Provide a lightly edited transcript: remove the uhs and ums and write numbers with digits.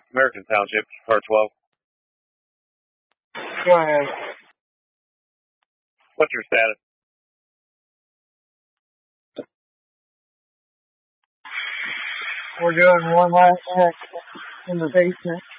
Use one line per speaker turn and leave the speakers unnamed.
American Township, car 12.
Go ahead.
What's your status?
We're doing one last check in the basement.